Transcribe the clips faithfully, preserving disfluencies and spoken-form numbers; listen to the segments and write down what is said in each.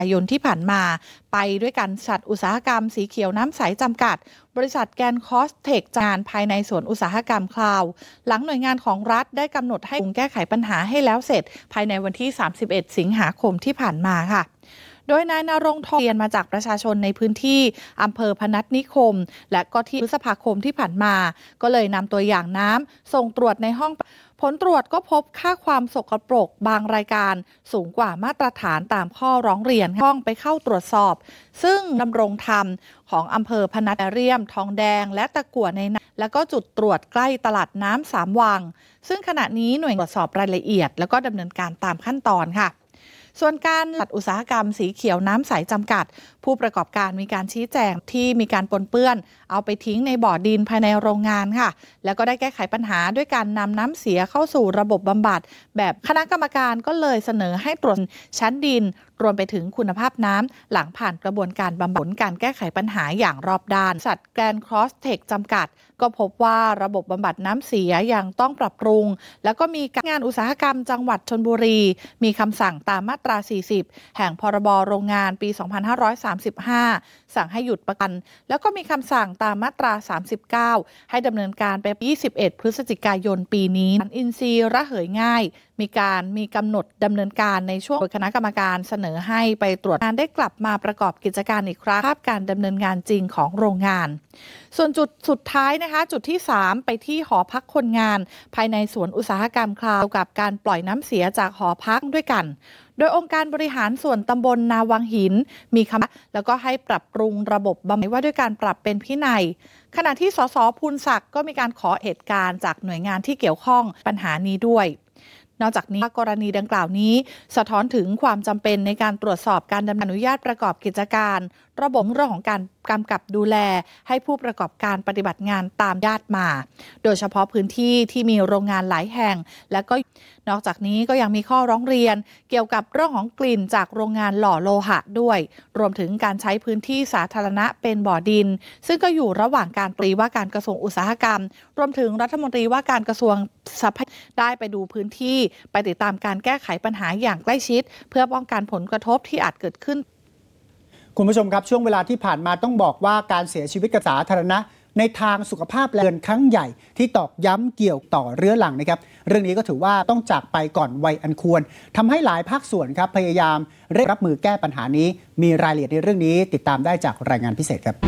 ายนที่ผ่านมาไปด้วยกันบริษัทอุตสาหกรรมสีเขียวน้ำใสจำกัดบริษัทแกนคอสเทคงานภายในสวนอุตสาหกรรมคลาวหลังหน่วยงานของรัฐได้กำหนดให้แก้ไขปัญหาให้แล้วเสร็จภายในวันที่สามสิบเอ็ดสิงหาคมที่ผ่านมาค่ะโดยนายณรงค์ทองเรียนมาจากประชาชนในพื้นที่อำเภอพนัสนิคมและก็ที่พฤษภาคมที่ผ่านมาก็เลยนำตัวอย่างน้ำส่งตรวจในห้องผลตรวจก็พบค่าความสกปรกบางรายการสูงกว่ามาตรฐานตามข้อร้องเรียนห้องไปเข้าตรวจสอบซึ่งดำรงธรรมของอำเภอพนัสเรียมทองแดงและตะกั่วในน้ำแล้วก็จุดตรวจใกล้ตลาดน้ำสามวังซึ่งขณะนี้หน่วยตรวจสอบรายละเอียดแล้วก็ดำเนินการตามขั้นตอนค่ะส่วนการจัดอุตสาหกรรมสีเขียวน้ำใสจำกัดผู้ประกอบการมีการชี้แจงที่มีการปนเปื้อนเอาไปทิ้งในบ่อดินภายในโรงงานค่ะแล้วก็ได้แก้ไขปัญหาด้วยการนำน้ำเสียเข้าสู่ระบบบำบัดแบบคณะกรรมการก็เลยเสนอให้ตรวจชั้นดินรวมไปถึงคุณภาพน้ำหลังผ่านกระบวนการบำบัดการแก้ไขปัญหาอย่างรอบด้านบริษัทแกรนด์ครอสเทคจำกัดก็พบว่าระบบบำบัดน้ำเสียยังต้องปรับปรุงแล้วก็มีงานอุตสาหกรรมจังหวัดชลบุรีมีคำสั่งตามมาตราสี่สิบแห่งพรบโรงงานปีสองพันห้าร้อยสามสิบห้าสั่งให้หยุดประกันแล้วก็มีคำสั่งตามมาตราสามสิบเก้าให้ดำเนินการไปยี่สิบเอ็ดพฤศจิกายนปีนี้อินทรีย์ระเหยง่ายมีการมีกำหนดดำเนินการในช่วงคณะกรรมการเสนอให้ไปตรวจงานได้กลับมาประกอบกิจการอีกครั้งภาพการดำเนินงานจริงของโรงงานส่วนจุดสุดท้ายนะคะจุดที่สามไปที่หอพักคนงานภายในสวนอุตสาหกรรมคลาวกับการปล่อยน้ำเสียจากหอพักด้วยกันโดยองค์การบริหารส่วนตำบลนาวังหินมีคำแล้วก็ให้ปรับปรุงระบบบำบัดว่าด้วยการปรับเป็นพินัยขณะที่สสภูลศักดิ์ก็มีการขอเหตุการณ์จากหน่วยงานที่เกี่ยวข้องปัญหานี้ด้วยนอกจากนี้กรณีดังกล่าวนี้สะท้อนถึงความจำเป็นในการตรวจสอบการดำเนินอนุญาตประกอบกิจการระบบเรื่องของการกำกับดูแลให้ผู้ประกอบการปฏิบัติงานตามญาติมาโดยเฉพาะพื้นที่ที่มีโรงงานหลายแห่งและก็นอกจากนี้ก็ยังมีข้อร้องเรียนเกี่ยวกับเรื่องของกลิ่นจากโรงงานหล่อโลหะด้วยรวมถึงการใช้พื้นที่สาธารณะเป็นบ่อดินซึ่งก็อยู่ระหว่างการปรีว่าการกระทรวงอุตสาหกรรมรวมถึงรัฐมนตรีว่าการกระทรวงทรัพยากรได้ไปดูพื้นที่ไปติดตามการแก้ไขปัญหาอย่างใกล้ชิดเพื่อป้องกันผลกระทบที่อาจเกิดขึ้นคุณผู้ชมครับช่วงเวลาที่ผ่านมาต้องบอกว่าการเสียชีวิตกับสาธารณะในทางสุขภาพและเกินครั้งใหญ่ที่ตอกย้ำเกี่ยวต่อเรื้อรังนะครับเรื่องนี้ก็ถือว่าต้องจากไปก่อนวัยอันควรทำให้หลายภาคส่วนครับพยายามเร่งรับมือแก้ปัญหานี้มีรายละเอียดในเรื่องนี้ติดตามได้จากรายงานพิเศษครับ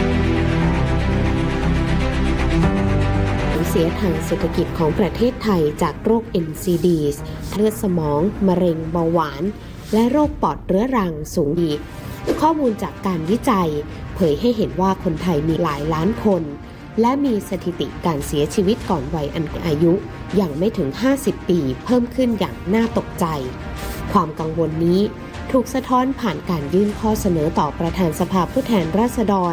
เสียทางเศรษฐกิจของประเทศไทยจากโรค เอ็น ซี ดี เลือดสมองมะเร็งเบาหวานและโรคปอดเรื้อรังสูงอีกข้อมูลจากการวิจัยเผยให้เห็นว่าคนไทยมีหลายล้านคนและมีสถิติการเสียชีวิตก่อนวัยอันอายุอย่างไม่ถึงห้าสิบปีเพิ่มขึ้นอย่างน่าตกใจความกังวลนี้ถูกสะท้อนผ่านการยื่นข้อเสนอต่อประธานสภาผู้แทนราษฎร